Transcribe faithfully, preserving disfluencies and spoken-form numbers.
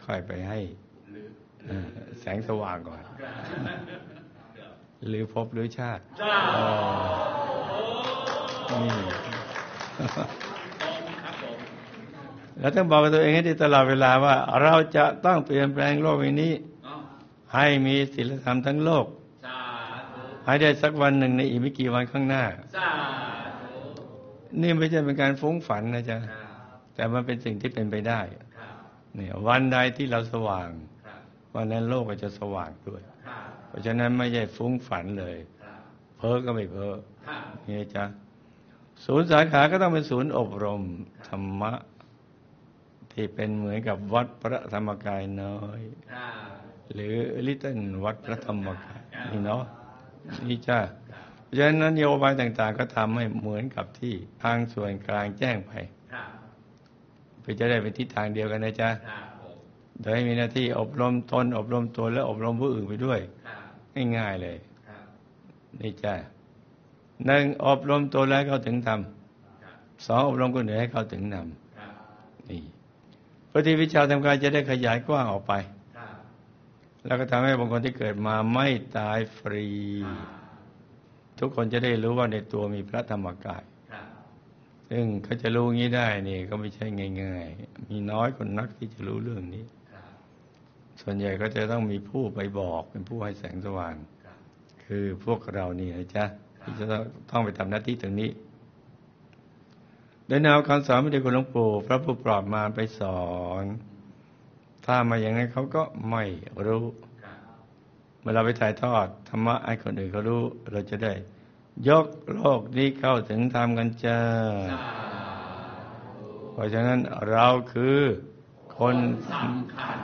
ค่อยไปให้แสงสว่างก่อนหรือภพหรือชาตินี่แล้วต้องบอกกับตัวเองให้ได้ตลอดเวลาว่าเราจะต้องเปลี่ยนแปลงโลกนี้ให้มีศีลธรรมทั้งโลกให้ได้สักวันหนึ่งในอีกไม่กี่วันข้างหน้านี่ไม่ใช่เป็นการฟุ้งฝันนะจ๊ะแต่มันเป็นสิ่งที่เป็นไปได้เนี่ยวันใดที่เราสว่างวันนั้นโลกก็จะสว่างด้วยเพราะฉะนั้นไม่ใช่ฟุ้งฝันเลยเพ้อก็ไม่เพ้อนี่จ๊ะศูนย์สาขาก็ต้องเป็นศูนย์อบรมธรรมะที่เป็นเหมือนกับวัดพระธรรมกายน้อยหรือลิตเติ้ลวัดพระธรรมกายนี่เนาะนี่จ้ะเพราะฉะนั้นนโยบายต่างๆก็ทำให้เหมือนกับที่ทางส่วนกลางแจ้งไปเพื่อจะได้เป็นทิศทางเดียวกันนะจ๊ะโดยมีหน้าที่อบรมตนอบรมตัวและอบรมผู้อื่นไปด้วยง่ายๆเลยนี่จ้ะหนึ่งอบรมตัวแล้วเข้าถึงธรรมสองอบรมคนอื่นให้เข้าถึงธรรมนี่เพื่อที่วิชาธรรมกายจะได้ขยายกว้างออกไปแล้วก็ทำให้บางคนที่เกิดมาไม่ตายฟรีทุกคนจะได้รู้ว่าในตัวมีพระธรรมกายซึ่งเขาจะรู้งี้ได้นี่ก็ไม่ใช่ง่ายๆมีน้อยคนนักที่จะรู้เรื่องนี้ส่วนใหญ่ก็จะต้องมีผู้ไปบอกเป็นผู้ให้แสงสว่างคือพวกเรานี่นะจ๊ะที่จะต้องไปทำหน้าที่ตรงนี้โดยแนวคำสอนพระเดชคุณหลวงปู่พระผู้ปราบมารไปสอนถ้ามาอย่างนั้นเขาก็ไม่รู้เมื่อเราไปถ่ายทอดธรรมะให้คนอื่นเขารู้เราจะได้ยกโลกนี้เข้าถึงธรรมกันจ้าเพราะฉะนั้นเราคือคนสำคัญ